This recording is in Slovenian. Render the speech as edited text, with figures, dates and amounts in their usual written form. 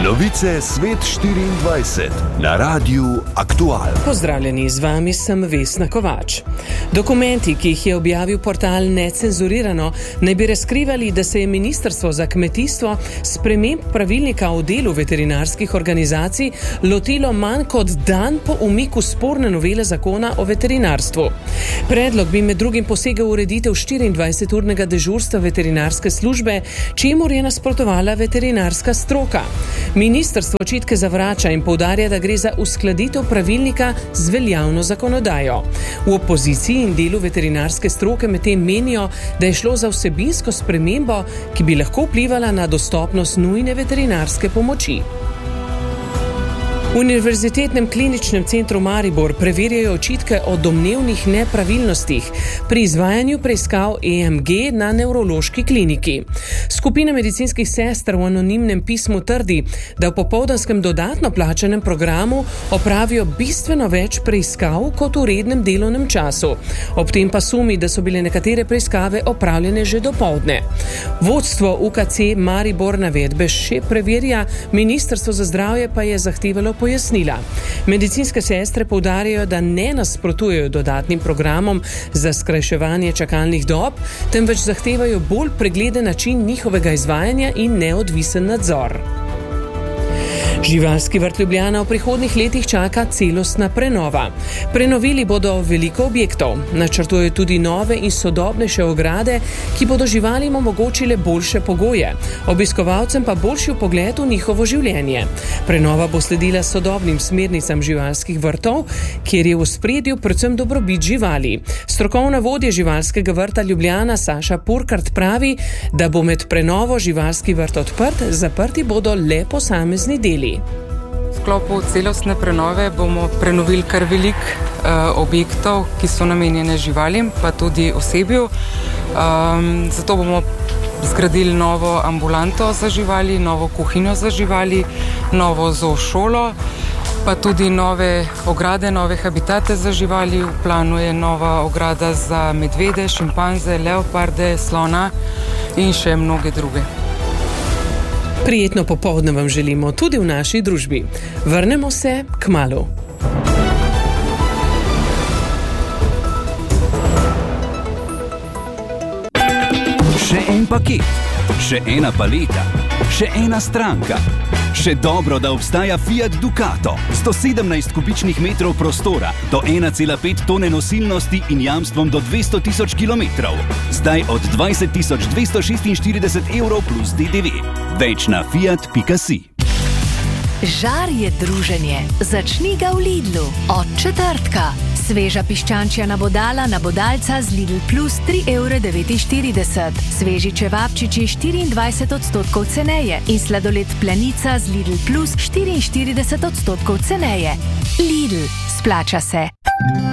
Novice Svet 24 na Radiu Aktual. Pozdravljeni, z vami sem Vesna Kovač. Dokumenti, ki jih je objavil portal Necenzurirano, naj bi razkrivali, da se je Ministrstvo za kmetijstvo sprememb pravilnika o delu veterinarskih organizacij lotilo manj kot dan po umiku sporne novele zakona o veterinarstvu. Predlog bi med drugim posegel ureditev 24-urnega dežurstva veterinarske službe, čemur je nasprotovala veterinarska stroka. Ministrstvo očitke zavrača in poudarja, da gre za uskladitev pravilnika z veljavno zakonodajo. V opoziciji in delu veterinarske stroke medtem menijo, da je šlo za vsebinsko spremembo, ki bi lahko vplivala na dostopnost nujne veterinarske pomoči. V Univerzitetnem kliničnem centru Maribor preverjajo očitke o domnevnih nepravilnostih pri izvajanju preiskav EMG na nevrološki kliniki. Skupina medicinskih sester v anonimnem pismu trdi, da v popoldanskem dodatno plačanem programu opravijo bistveno več preiskav kot v rednem delovnem času. Ob tem pa sumi, da so bile nekatere preiskave opravljene že dopoldne. Vodstvo UKC Maribor navedbe še preverja, Ministrstvo za zdravje pa je zahtevalo pojasnila. Medicinske sestre poudarjajo, da ne nasprotujejo dodatnim programom za skrajševanje čakalnih dob, temveč zahtevajo bolj pregleden način njihovega izvajanja in neodvisen nadzor. Živalski vrt Ljubljana v prihodnjih letih čaka celostna prenova. Prenovili bodo veliko objektov. Načrtujejo tudi nove in sodobnejše ograde, ki bodo živalim omogočile boljše pogoje, obiskovalcem pa boljši vpogled v njihovo življenje. Prenova bo sledila sodobnim smernicam živalskih vrtov, kjer je v ospredju predvsem dobrobit živali. Strokovna vodja živalskega vrta Ljubljana Saša Purkart pravi, da bo med prenovo živalski vrt odprt, zaprti bodo le posamezni deli. V sklopu celostne prenove bomo prenovili kar veliko objektov, ki so namenjene živalim, pa tudi osebju. Zato bomo zgradili novo ambulanto za živali, novo kuhinjo za živali, novo zoošolo, pa tudi nove ograde, nove habitate za živali. V planu je nova ograda za medvede, šimpanze, leoparde, slona in še mnoge druge. Prijetno popoldne vam želimo tudi v naši družbi. Vrnemo se kmalu. Še en paket, še ena paleta, še ena stranka. Še dobro, da obstaja Fiat Ducato. 117 kubičnih metrov prostora, do 1,5 tone nosilnosti in jamstvom do 200 000 kilometrov. Zdaj od 20 246 evrov plus DDV. Več na fiat.si. Žar je druženje. Začni ga v Lidlu. Od četrtka. Sveža piščančja nabodala nabodalca z Lidl Plus 3,49 €. Sveži čevapčiči 24% ceneje in sladoled Planica z Lidl Plus 44% ceneje. Lidl, splača se.